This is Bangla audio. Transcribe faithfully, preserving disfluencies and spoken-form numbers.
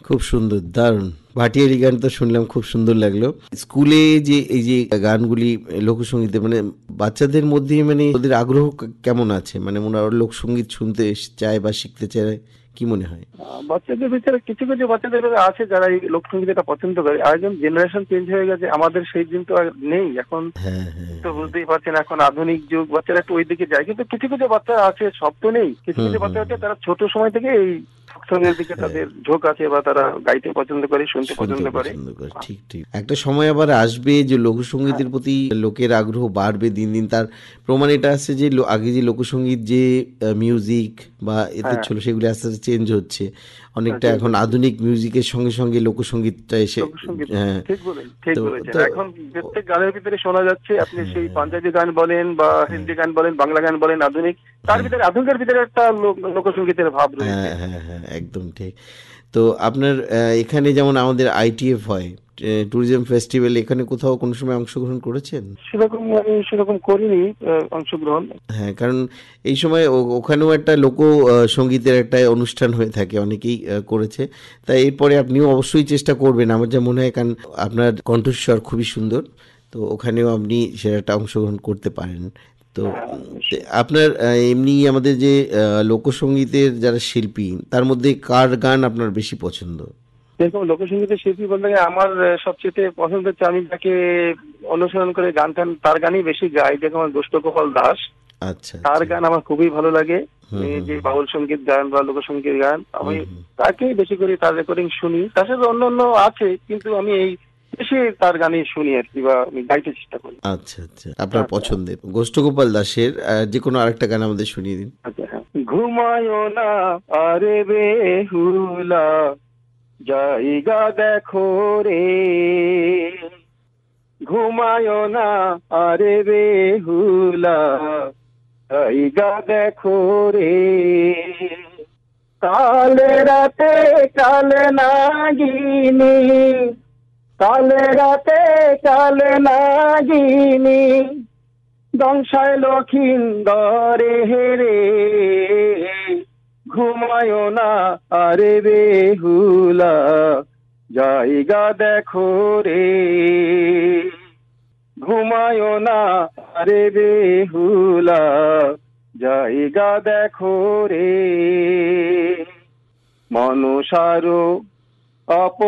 খুব সুন্দর, দারুণ। ভাটিয়ালি গান তো শুনলাম, খুব সুন্দর লাগলো। স্কুলে যে এই যে গানগুলি লোকসঙ্গীতে মানে বাচ্চাদের মধ্যে মানে ওদের আগ্রহ কে- কেমন আছে, মানে ওরা লোকসঙ্গীত শুনতে চায় বা শিখতে চায়, কি মনে হয়? আহ, বাচ্চাদের ভিতরে কিছু কিছু বাচ্চাদের ভিতরে আছে যারা এই লোকসঙ্গীতটা পছন্দ করে। আর একজন জেনারেশন চেঞ্জ হয়ে গেছে, আমাদের সেই দিন তো আর নেই এখন। হ্যাঁ, হ্যাঁ, তো হ্যাঁ। বুঝতেই পারছেন এখন আধুনিক যুগ, বাচ্চারা একটু ওই দিকে যায়। কিন্তু কিছু কিছু বাচ্চা আছে, সব তো নেই, কিছু হুম, কিছু হুম, বাচ্চা আছে হুম। তারা ছোট সময় থেকে এই ফোক সঙ্গের দিকে হ্যাঁ, তাদের ঝোঁক আছে, বা তারা গাইতে পছন্দ করে, শুনতে শুনতে পছন্দ করে। পছন্দ করে, ঠিক ঠিক। একটা সময় আবার আসবে যে হ্যাঁ, লোকসঙ্গীতের প্রতি লোকের আগ্রহ বাড়বে দিন দিন। তার প্রমাণ এটা আছে যে লো- আগে যে লোকসঙ্গীত যে মিউজিক বা এতে হ্যাঁ, ছিল, সেগুলি আস্তে আস্তে চেঞ্জ হচ্ছে হ্যাঁ, অনেকটা। চেঞ্জ এখন হচ্ছে আধুনিক মিউজিকের সঙ্গে সঙ্গে লোকসঙ্গীতটা এসে, লোকসঙ্গীত। হ্যাঁ। ঠিক বলেন, ঠিক তো বলেছেন। তো এখন প্রত্যেক গানের ভিতরে শোনা যাচ্ছে, আপনি সেই হ্যাঁ, পাঞ্জাবি গান বলেন বা হ্যাঁ, হিন্দি গান বলেন, বাংলা গান বলেন, আধুনিক, তার হ্যাঁ, ভিতরে আধুনিকের ভিতরে একটা লোক- লোকসঙ্গীতের ভাব রয়েছে। হ্যাঁ, হ্যাঁ, হ্যাঁ, একদম ঠিক। তো আপনার আহ, এখানে যেমন আমাদের আইটিএফ হয়, ট্যুরিজম ফেস্টিভ্যাল, এখানে কোথাও কোনো সময় অংশগ্রহণ করেছেন? সেরকম আমি সেরকম করিনি আহ, অংশগ্রহণ। হ্যাঁ, কারণ এই সময় ও- ওখানেও একটা লোক আহ, সঙ্গীতের একটা অনুষ্ঠান হয়ে থাকে, অনেকেই আহ, করেছে। তাই এরপরে আপনিও অবশ্যই চেষ্টা করবেন, আমার যা মনে হয়, কারণ আপনার কণ্ঠস্বর খুবই সুন্দর। তো ওখানেও আপনি সেটা অংশগ্রহণ করতে পারেন। তো হ্যাঁ, উম, তে আপনার আহ, এমনি আমাদের যে আহ, লোকসঙ্গীতের যারা শিল্পী, তার মধ্যে কার গান আপনার বেশি পছন্দ? যেরকম লোকসঙ্গীতের শিল্পী বলতে গেলে আমার আহ, সবচেয়ে পছন্দ হচ্ছে, আমি যাকে অনুসরণ করে গান টান তার গানই বেশি গাই, যেরকম আমার দুষ্ট গোপাল দাস। আচ্ছা, তার আচ্ছা। গান আমার খুবই ভালো লাগে। হুম, এই হুম, যে হুম, বাউল সঙ্গীত গান বা লোকসঙ্গীত গান, আমি হুম, হুম। তাকেই বেশি করে তার রেকর্ডিং শুনি। তার সাথে অন্য অন্য আছে, কিন্তু আমি এই বেশি তার গানই শুনি আর কি, বা আমি গাইতে চেষ্টা করি। আচ্ছা, আচ্ছা, আপনার আচ্ছা, পছন্দের গোষ্ঠগোপাল দাসের আহ, যে কোনো আরেকটা গান আমাদের শুনিয়ে দিন। আচ্ছা, হ্যাঁ। ঘুমায়ো না আরে বেহুলা, জায়গা দেখো রে, ঘুমায়ো না আরে বেহুলা, জায়গা দেখো রে, কালে রাতে কালে নাগিনি, কালে রাতে কালে নাগিনি, দংশায় লক্ষিন্দরে হেরে, ঘুমায়ো না আরে বেহুলা, জায়গা দেখো রে, ঘুমায়ো না আরে বেহুলা, জায়গা দেখো রে, মনসারো অপ